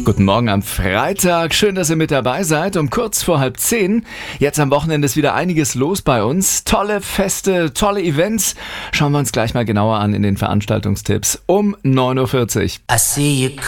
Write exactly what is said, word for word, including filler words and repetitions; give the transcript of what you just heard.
Guten Morgen am Freitag. Schön, dass ihr mit dabei seid. Um kurz vor halb zehn. Jetzt am Wochenende ist wieder einiges los bei uns. Tolle Feste, tolle Events. Schauen wir uns gleich mal genauer an in den Veranstaltungstipps um neun Uhr vierzig. I see you